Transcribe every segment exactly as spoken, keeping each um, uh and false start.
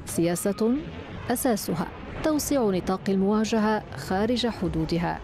سياسة أساسها توسيع نطاق المواجهة خارج حدودها.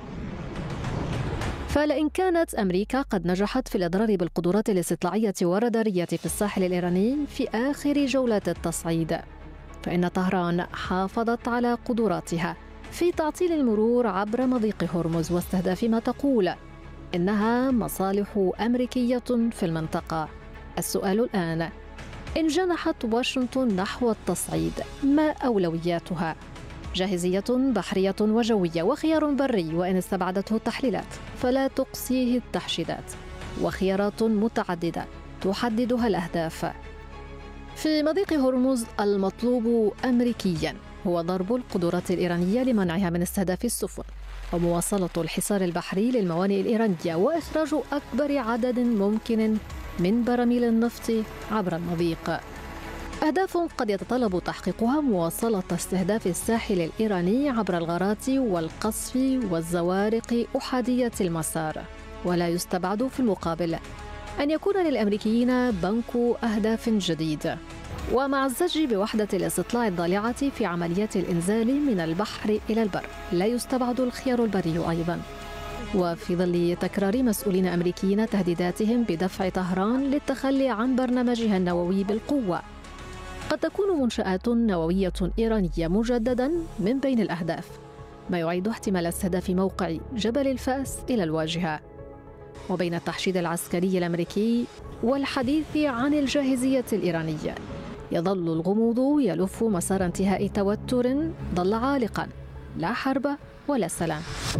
فلئن كانت أمريكا قد نجحت في الإضرار بالقدرات الاستطلاعية والرادارية في الساحل الإيراني في آخر جولات التصعيد، فإن طهران حافظت على قدراتها في تعطيل المرور عبر مضيق هرمز واستهداف ما تقول إنها مصالح أمريكية في المنطقة. السؤال الآن: إن جنحت واشنطن نحو التصعيد، ما أولوياتها؟ جاهزية بحرية وجوية وخيار بري، وإن استبعدته التحليلات فلا تقصيه التحشيدات، وخيارات متعددة تحددها الأهداف. في مضيق هرمز المطلوب أمريكياً هو ضرب القدرات الإيرانية لمنعها من استهداف السفن، ومواصلة الحصار البحري للموانئ الإيرانية، وإخراج أكبر عدد ممكن من براميل النفط عبر المضيق. أهداف قد يتطلب تحقيقها مواصلة استهداف الساحل الإيراني عبر الغارات والقصف والزوارق أحادية المسار، ولا يستبعد في المقابل أن يكون للأمريكيين بنك أهداف جديد. ومع الزج بوحدة الاستطلاع الضالعة في عمليات الإنزال من البحر إلى البر، لا يستبعد الخيار البري أيضاً. وفي ظل تكرار مسؤولين أمريكيين تهديداتهم بدفع طهران للتخلي عن برنامجها النووي بالقوة، قد تكون منشآت نووية إيرانية مجدداً من بين الأهداف، ما يعيد احتمال استهداف موقع جبل الفأس إلى الواجهة. وبين التحشيد العسكري الأمريكي والحديث عن الجاهزية الإيرانية، يظل الغموض يلف مسار انتهاء توتر ظل عالقاً، لا حرب ولا سلام.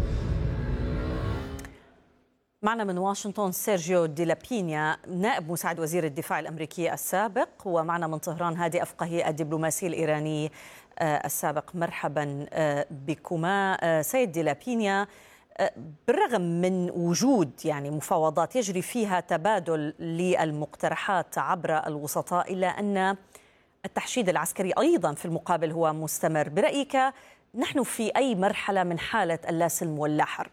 معنا من واشنطن سيرجيو دي لابينيا، نائب مساعد وزير الدفاع الأمريكي السابق، ومعنا من طهران هادي أفقهي الدبلوماسي الإيراني السابق. مرحبا بكما. سيد دي لابينيا، بالرغم من وجود يعني مفاوضات يجري فيها تبادل للمقترحات عبر الوسطاء، إلا أن التحشيد العسكري أيضا في المقابل هو مستمر. برأيك نحن في أي مرحلة من حالة اللاسلم واللا حرب؟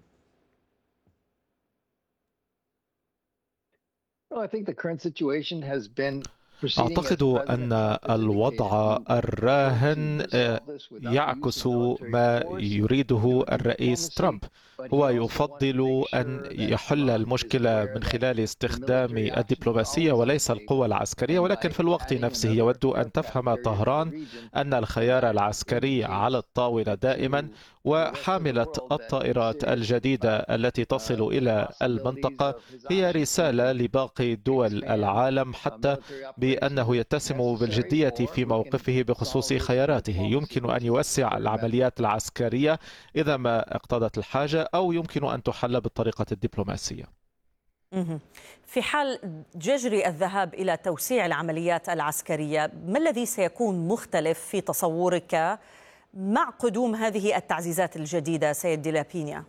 أعتقد أن الوضع الراهن يعكس ما يريده الرئيس ترامب. هو يفضل أن يحل المشكلة من خلال استخدام الدبلوماسية وليس القوة العسكرية، ولكن في الوقت نفسه يود أن تفهم طهران أن الخيار العسكري على الطاولة دائما، وحاملة الطائرات الجديدة التي تصل إلى المنطقة هي رسالة لباقي دول العالم حتى بأنه يتسم بالجدية في موقفه بخصوص خياراته. يمكن أن يوسع العمليات العسكرية إذا ما اقتضت الحاجة، أو يمكن أن تحل بالطريقة الدبلوماسية. في حال يجري الذهاب إلى توسيع العمليات العسكرية، ما الذي سيكون مختلف في تصورك مع قدوم هذه التعزيزات الجديدة سيد دي لابينيا؟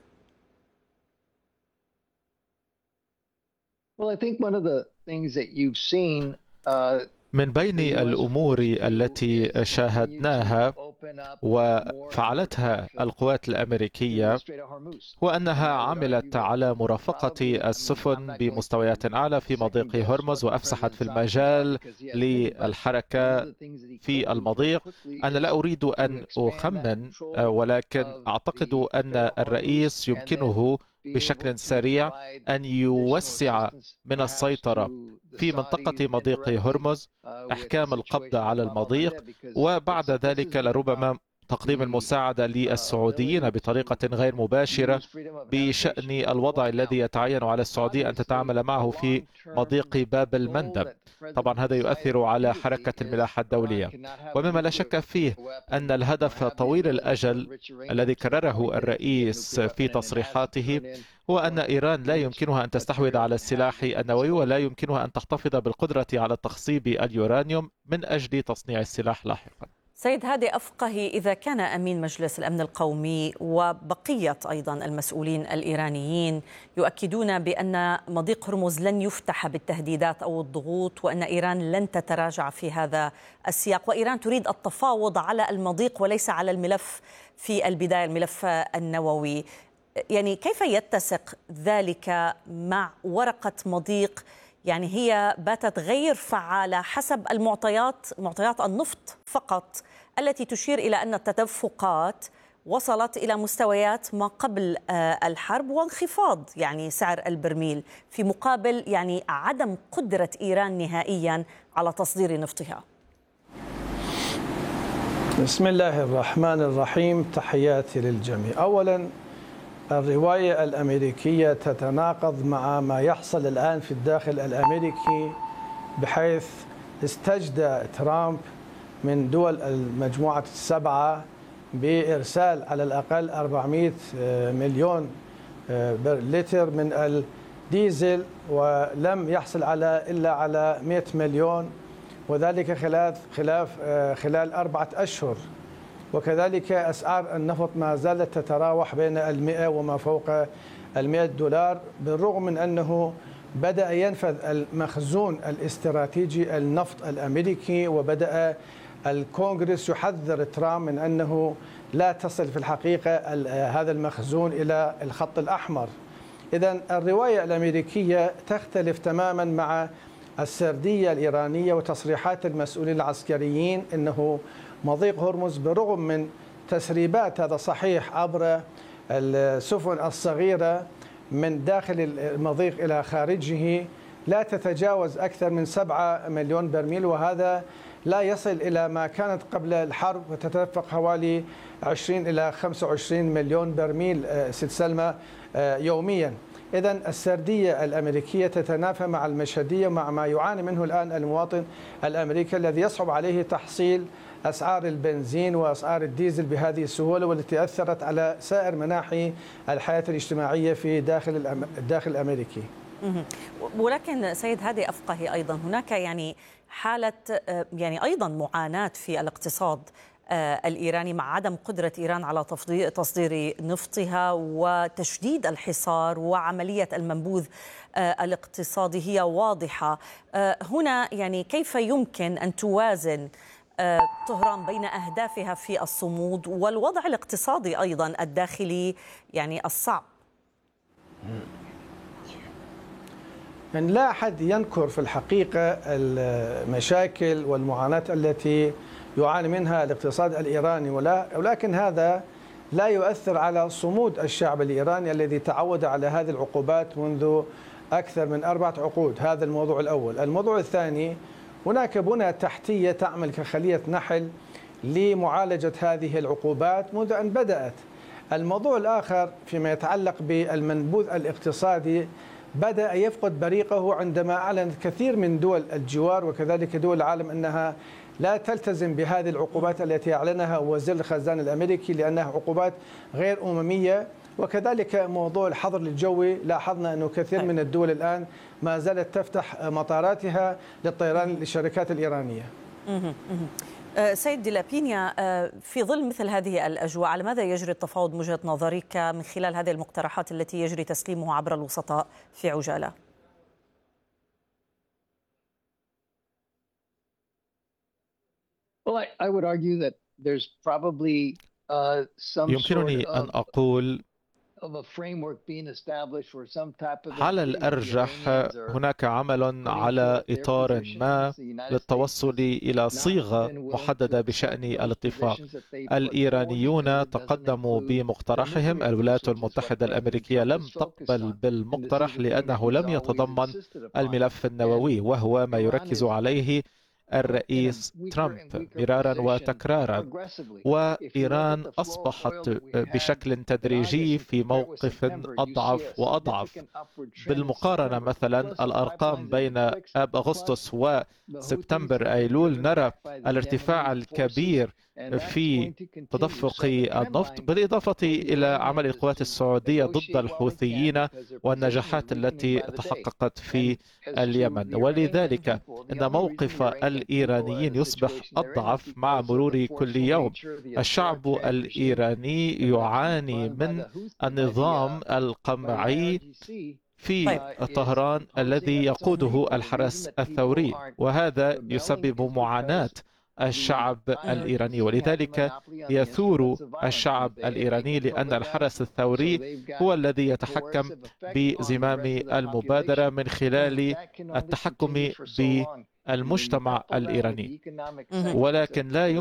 Well, I think one of the things that you've seen uh, من بين الأمور التي شاهدناها وفعلتها القوات الأمريكية هو أنها عملت على مرافقة السفن بمستويات أعلى في مضيق هرمز، وأفسحت في المجال للحركة في المضيق. أنا لا أريد أن أخمن، ولكن أعتقد أن الرئيس يمكنه بشكل سريع أن يوسع من السيطرة في منطقة مضيق هرمز، إحكام القبض على المضيق، وبعد ذلك لربما تقديم المساعدة للسعوديين بطريقة غير مباشرة بشأن الوضع الذي يتعين على السعودية أن تتعامل معه في مضيق باب المندب. طبعا هذا يؤثر على حركة الملاحة الدولية، ومما لا شك فيه أن الهدف طويل الأجل الذي كرره الرئيس في تصريحاته هو أن إيران لا يمكنها أن تستحوذ على السلاح النووي، ولا يمكنها أن تحتفظ بالقدرة على تخصيب اليورانيوم من أجل تصنيع السلاح لاحقا. سيد هادي أفقهي، إذا كان أمين مجلس الأمن القومي وبقية أيضا المسؤولين الإيرانيين يؤكدون بأن مضيق هرمز لن يفتح بالتهديدات أو الضغوط، وأن إيران لن تتراجع في هذا السياق، وإيران تريد التفاوض على المضيق وليس على الملف في البداية، الملف النووي، يعني كيف يتسق ذلك مع ورقة مضيق يعني هي باتت غير فعالة حسب المعطيات، معطيات النفط فقط، التي تشير إلى أن التدفقات وصلت إلى مستويات ما قبل الحرب وانخفاض يعني سعر البرميل، في مقابل يعني عدم قدرة إيران نهائيا على تصدير نفطها. بسم الله الرحمن الرحيم، تحياتي للجميع. أولا، الرواية الأمريكية تتناقض مع ما يحصل الآن في الداخل الأمريكي، بحيث استجدى ترامب من دول المجموعة السبعة بإرسال على الأقل أربعمئة مليون لتر من الديزل، ولم يحصل على إلا على مئة مليون، وذلك خلال خلاف خلال أربعة أشهر. وكذلك أسعار النفط ما زالت تتراوح بين المئة وما فوق المئة دولار، بالرغم من أنه بدأ ينفذ المخزون الاستراتيجي النفط الأمريكي، وبدأ الكونغرس يحذر ترامب من أنه لا تصل في الحقيقة هذا المخزون إلى الخط الأحمر. إذن الرواية الأمريكية تختلف تماما مع السردية الإيرانية وتصريحات المسؤولين العسكريين أنه مضيق هرمز برغم من تسريبات، هذا صحيح، عبر السفن الصغيرة من داخل المضيق إلى خارجه لا تتجاوز أكثر من سبعة مليون برميل، وهذا لا يصل إلى ما كانت قبل الحرب، وتتدفق حوالي عشرين إلى خمسة وعشرين مليون برميل ست سلمى يوميا. إذن السردية الأمريكية تتنافى مع المشهدية، مع ما يعاني منه الآن المواطن الأمريكي الذي يصعب عليه تحصيل أسعار البنزين وأسعار الديزل بهذه السهولة، والتي أثرت على سائر مناحي الحياة الاجتماعية في داخل الداخل الأمريكي. ولكن سيد هادي أفقهي، أيضا هناك يعني حالة يعني أيضا معاناة في الاقتصاد الإيراني مع عدم قدرة إيران على تصدير نفطها وتشديد الحصار وعملية المنبوذ الاقتصادي هي واضحة. هنا يعني كيف يمكن أن توازن طهران بين أهدافها في الصمود والوضع الاقتصادي أيضا الداخلي يعني الصعب؟ يعني لا أحد ينكر في الحقيقة المشاكل والمعاناة التي يعاني منها الاقتصاد الإيراني، ولكن هذا لا يؤثر على صمود الشعب الإيراني الذي تعود على هذه العقوبات منذ أكثر من أربعة عقود. هذا الموضوع الأول. الموضوع الثاني، هناك بنى تحتية تعمل كخلية نحل لمعالجة هذه العقوبات منذ أن بدأت. الموضوع الآخر فيما يتعلق بالمنبوذ الاقتصادي بدأ يفقد بريقه عندما أعلنت كثير من دول الجوار وكذلك دول العالم أنها لا تلتزم بهذه العقوبات التي أعلنها وزير الخزانة الأمريكي، لأنها عقوبات غير أممية. وكذلك موضوع الحظر الجوي، لاحظنا أنه كثير من الدول الآن ما زالت تفتح مطاراتها للطيران للشركات الإيرانية. سيد دي لابينيا، في ظل مثل هذه الأجواء، على ماذا يجري التفاوض من وجهة نظرك من خلال هذه المقترحات التي يجري تسليمها عبر الوسطاء في عجالة؟ Well, I, I would argue that there's probably uh, some يمكنني sort أن of, أقول of a framework being established for some type of على الأرجح هناك عمل على إطار ما للتوصل إلى صيغة محددة بشأن الاتفاق. الإيرانيون تقدموا بمقترحهم، الولايات المتحدة الأمريكية لم تقبل بالمقترح لأنه لم يتضمن الملف النووي، وهو ما يركز عليه الرئيس ترامب مرارا وتكرارا. وإيران أصبحت بشكل تدريجي في موقف أضعف وأضعف. بالمقارنة مثلا الأرقام بين آب أغسطس وسبتمبر أيلول نرى الارتفاع الكبير في تدفق النفط، بالإضافة إلى عمل القوات السعودية ضد الحوثيين والنجاحات التي تحققت في اليمن. ولذلك إن موقف الإيرانيين يصبح أضعف مع مرور كل يوم. الشعب الإيراني يعاني من النظام القمعي في طهران الذي يقوده الحرس الثوري، وهذا يسبب معاناة الشعب الإيراني، ولذلك يثور الشعب الإيراني لأن الحرس الثوري هو الذي يتحكم بزمام المبادرة من خلال التحكم بالمجتمع الإيراني. ولكن لا